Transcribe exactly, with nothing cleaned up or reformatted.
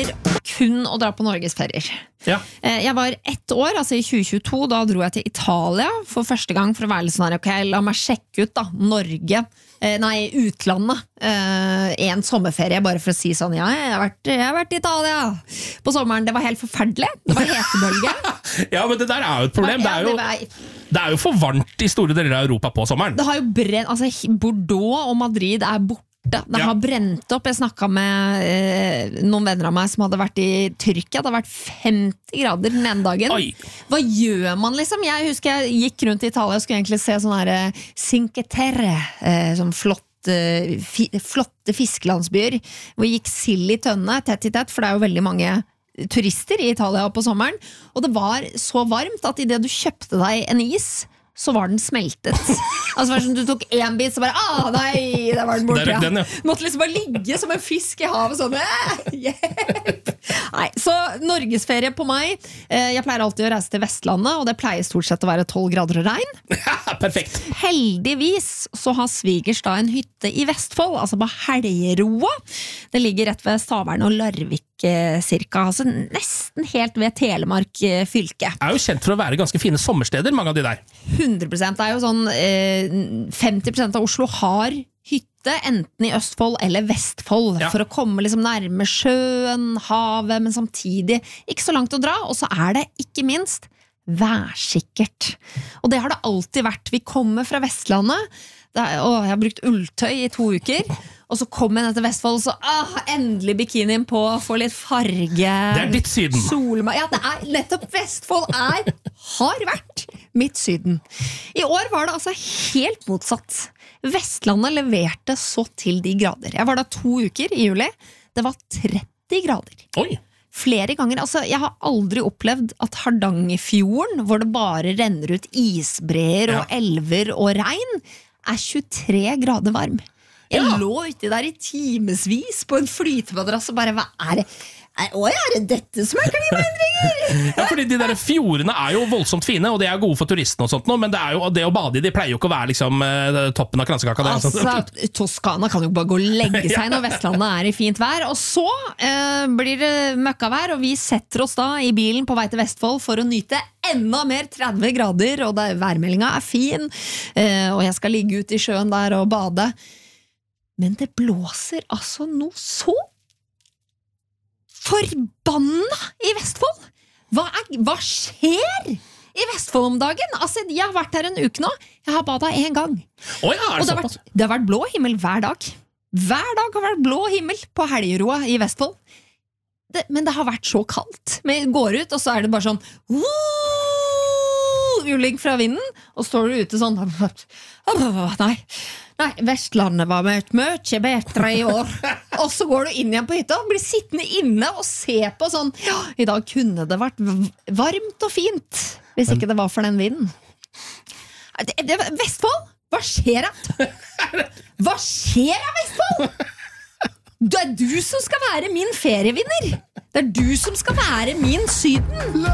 pleier kun å dra på Norgesferier. Ja. Jeg var ett år, altså i tjue tjueto, da dro jeg til Italia for første gang for å være litt sånn her, ok, la meg sjekke ut da, Norge, eh, nei, utlandet, eh, en sommerferie, bare for å si sånn, ja, jeg har vært, jeg har vært i Italia på sommeren, det var helt forferdelig, det var hetebølge. Ja, men det der er jo et problem, det er jo, det er jo for varmt i store deler av Europa på sommeren. Det har jo brent, altså Bordeaux og Madrid er borte. Det har ja. brent opp. Jeg snakket med eh, noen venner av meg som hadde vært i Tyrkia. Det har vært femti grader den ene dagen. Oi. Hva gjør man liksom? Jeg husker jeg gikk rundt i Italia og skulle egentlig se sånne her Cinque Terre, eh, sånn flott fi, flotte fiskelandsbyer hvor gikk sild i tønne tett i tett, for det er jo veldig mange turister i Italia på sommeren, og det var så varmt at i det du kjøpte deg en is, så var den smeltet. Altså sånn, du tok en bit, så bare, ah nei, der var den borte. Den, ja. Måtte liksom bare ligge som en fisk i havet, sånn, hjelp! Nei, så Norgesferie på meg, jeg pleier alltid å reise til Vestlandet, og det pleier stort sett å være tolv grader og regn. Perfekt. Heldigvis så har svigers da en hytte i Vestfold, altså på Helgeroa. Det ligger rett ved Stavern og Larvik cirka, altså nesten helt ved Telemark fylke. Det er jo kjent for å være ganske fine sommersteder, mange av de der. hundre prosent, det er jo sånn eh, femti prosent av Oslo har hytte enten i Østfold eller Vestfold, ja. For å komme liksom nærme sjøen, havet, men samtidig ikke så langt å dra, og så er det ikke minst værsikkert. Og det har det alltid vært. Vi kommer fra Vestlandet, det er, å, jeg har brukt ulltøy i to uker, og så kom jeg ned til Vestfold, så ah, endelig bikinien på, få litt farge. Det er ditt syden. Solma. Ja, det er nettopp Vestfold er, har vært mitt syden. I år var det altså helt motsatt. Vestlandet leverte så til de grader. Jeg var da to uker i juli. Det var tretti grader. Oi. Flere ganger, altså jeg har aldri opplevd at Hardangerfjorden, hvor det bare renner ut isbreer og ja. elver og regn, er tjuetre grader varm. Jeg ja. lå ute der i timesvis på en flytemadrass og bare, hva er det? Å, er det dette som er klimaendringer? Ja, fordi de der fjordene er jo voldsomt fine, og det er gode for turistene og sånt nå, men det, er jo, det å bade i, de pleier jo ikke å være liksom, toppen av kransekaka. Altså, Toskana kan jo bare gå og legge seg når Vestlandet er i fint vær, og så eh, blir det møkkavær, og vi setter oss da i bilen på vei til Vestfold for å nyte enda mer tretti grader, og der værmeldinga er fin, eh, og jeg skal ligge ute i sjøen der og bade. Men det blåser altså noe så forbanna i Vestfold. Hva, er, hva skjer i Vestfold om dagen? Altså, jeg har vært her en uke nå. Jeg har badet en gang. Oh ja, og det har, vært, det har vært blå himmel hver dag. Hver dag har vært blå himmel på Helgeroa i Vestfold. Det, men det har vært så kaldt. Men jeg går ut, og så er det bare sånn juling fra vinden, og står du ute sånn nei, nei, Vestlandet var mye, mye bedre i år. Og så går du inn igjen på hytta og blir sittende inne og se på sånn, ja, i dag kunne det vært varmt og fint hvis ikke det var for den vinden. Det, det, Vestfold, hva skjer da? Hva skjer da, Vestfold? Det er du som skal være min ferievinner. Det er du som skal være min syden.